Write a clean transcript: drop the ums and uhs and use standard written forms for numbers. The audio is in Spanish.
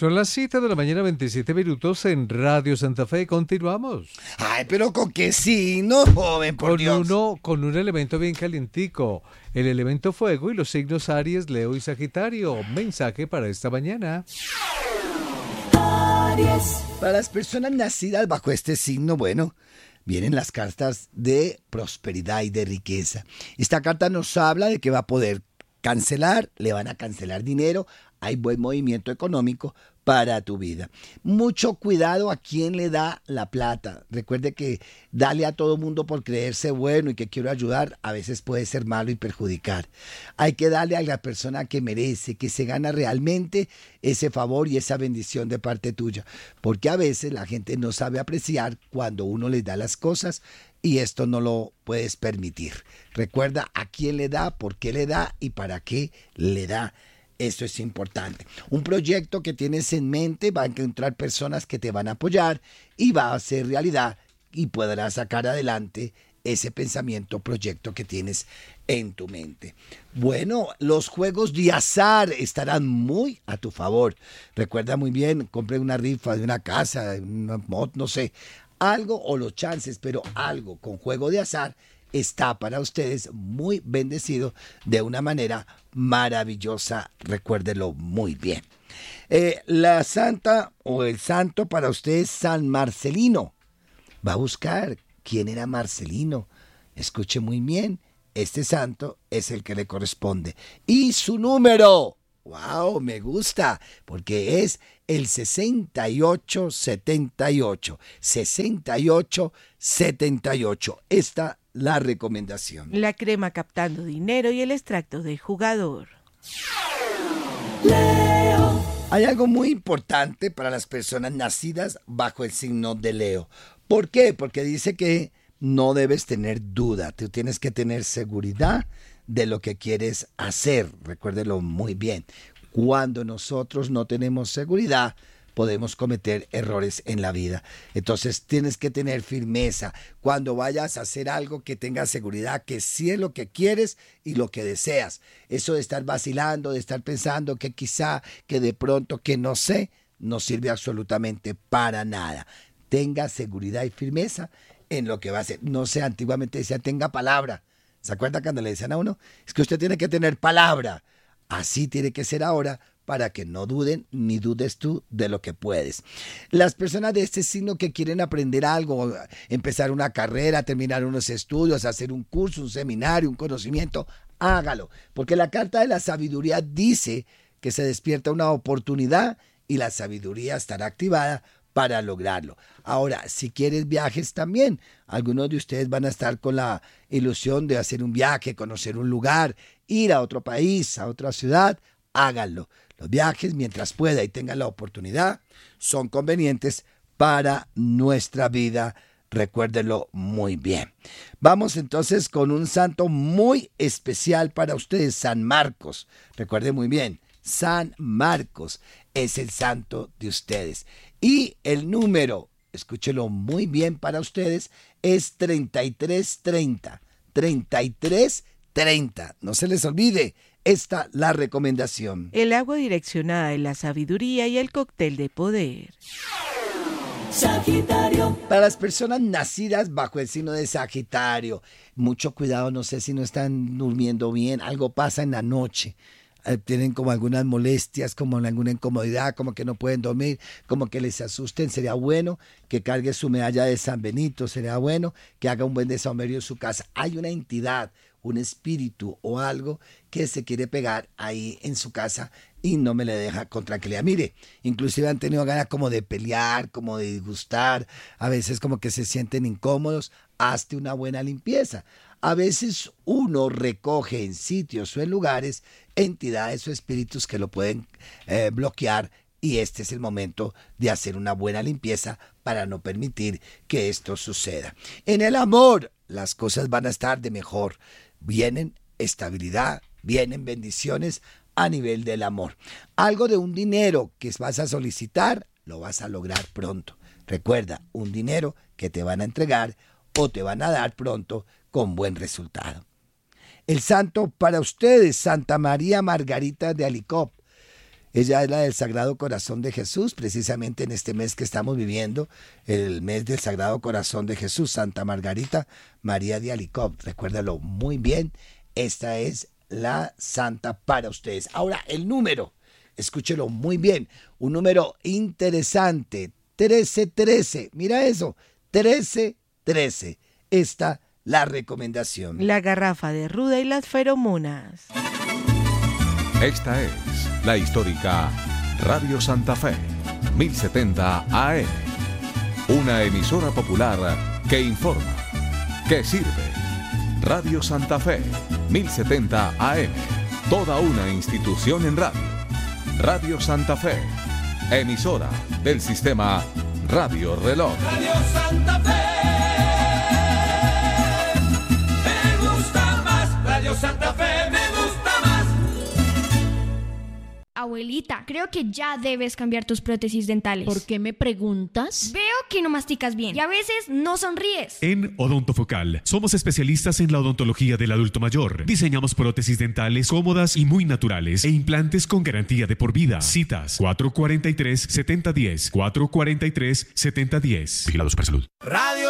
Son las 7 de la mañana, 27 minutos en Radio Santa Fe. Continuamos. Ay, pero ¿con qué signo, joven, por Dios? Con un elemento bien calientico. El elemento fuego y los signos Aries, Leo y Sagitario. Mensaje para esta mañana. Aries. Para las personas nacidas bajo este signo, bueno, vienen las cartas de prosperidad y de riqueza. Esta carta nos habla de que va a poder cancelar, le van a cancelar dinero, hay buen movimiento económico para tu vida. Mucho cuidado a quien le da la plata. Recuerde que darle a todo mundo por creerse bueno y que quiero ayudar, a veces puede ser malo y perjudicar. Hay que darle a la persona que merece, que se gana realmente ese favor y esa bendición de parte tuya. Porque a veces la gente no sabe apreciar cuando uno les da las cosas y esto no lo puedes permitir. Recuerda a quién le da, por qué le da y para qué le da. Eso es importante. Un proyecto que tienes en mente va a encontrar personas que te van a apoyar y va a ser realidad y podrás sacar adelante ese pensamiento, proyecto que tienes en tu mente. Bueno, los juegos de azar estarán muy a tu favor. Recuerda muy bien, compre una rifa de una casa, una moto, no sé, algo o los chances, pero algo con juego de azar está para ustedes muy bendecido de una manera maravillosa. Recuérdelo muy bien. La santa o el santo para ustedes, San Marcelino. Va a buscar quién era Marcelino. Escuche muy bien. Este santo es el que le corresponde. Y su número. ¡Wow! Me gusta, porque es el 6878. 6878. Esta la recomendación. La crema captando dinero y el extracto del jugador. Leo. Hay algo muy importante para las personas nacidas bajo el signo de Leo. ¿Por qué? Porque dice que no debes tener duda. Tú tienes que tener seguridad de lo que quieres hacer. Recuérdelo muy bien. Cuando nosotros no tenemos seguridad, podemos cometer errores en la vida. Entonces tienes que tener firmeza. Cuando vayas a hacer algo, que tengas seguridad que sí es lo que quieres y lo que deseas. Eso de estar vacilando, de estar pensando que quizá, que de pronto, que no sé, no sirve absolutamente para nada. Tenga seguridad y firmeza en lo que va a hacer. No sé, antiguamente decía tenga palabra. ¿Se acuerda cuando le decían a uno? Es que usted tiene que tener palabra. Así tiene que ser ahora para que no duden ni dudes tú de lo que puedes. Las personas de este signo que quieren aprender algo, empezar una carrera, terminar unos estudios, hacer un curso, un seminario, un conocimiento, hágalo. Porque la carta de la sabiduría dice que se despierta una oportunidad y la sabiduría estará activada para lograrlo. Ahora, si quieres viajes también, algunos de ustedes van a estar con la ilusión de hacer un viaje, conocer un lugar, ir a otro país, a otra ciudad, háganlo. Los viajes, mientras pueda y tengan la oportunidad, son convenientes para nuestra vida. Recuérdenlo muy bien. Vamos entonces con un santo muy especial para ustedes, San Marcos. Recuerden muy bien, San Marcos es el santo de ustedes. Y el número, escúchelo muy bien para ustedes, es 3330. 3330. No se les olvide, esta la recomendación. El agua direccionada en la sabiduría y el cóctel de poder. Sagitario. Para las personas nacidas bajo el signo de Sagitario, mucho cuidado, no sé si no están durmiendo bien, algo pasa en la noche. Tienen como algunas molestias, como alguna incomodidad, como que no pueden dormir, como que les asusten. Sería bueno que cargue su medalla de San Benito, sería bueno que haga un buen desahomerio en su casa. Hay una entidad, un espíritu o algo que se quiere pegar ahí en su casa y no me le deja con tranquilidad. Mire, inclusive han tenido ganas como de pelear, como de disgustar, a veces como que se sienten incómodos. Hazte una buena limpieza. A veces uno recoge en sitios o en lugares entidades o espíritus que lo pueden bloquear y este es el momento de hacer una buena limpieza para no permitir que esto suceda. En el amor, las cosas van a estar de mejor. Vienen estabilidad, vienen bendiciones a nivel del amor. Algo de un dinero que vas a solicitar, lo vas a lograr pronto. Recuerda, un dinero que te van a entregar o te van a dar pronto con buen resultado. El santo para ustedes, Santa María Margarita de Alicop. Ella es la del Sagrado Corazón de Jesús, precisamente en este mes que estamos viviendo, el mes del Sagrado Corazón de Jesús, Santa Margarita María de Alicop. Recuérdalo muy bien, esta es la santa para ustedes. Ahora, el número, escúchelo muy bien, un número interesante, 1313. Mira eso, 1313. Esta la recomendación. La garrafa de ruda y las feromonas. Esta es la histórica Radio Santa Fe, 1070 AM. Una emisora popular que informa, que sirve. Radio Santa Fe, 1070 AM. Toda una institución en radio. Radio Santa Fe, emisora del sistema Radio Reloj. Radio Santa Fe. Me gusta más. Radio Santa Fe me gusta más. Abuelita, creo que ya debes cambiar tus prótesis dentales. ¿Por qué me preguntas? Veo que no masticas bien y a veces no sonríes. En Odontofocal somos especialistas en la odontología del adulto mayor. Diseñamos prótesis dentales cómodas y muy naturales e implantes con garantía de por vida. Citas 443-7010, 443-7010. Vigilados por salud. Radio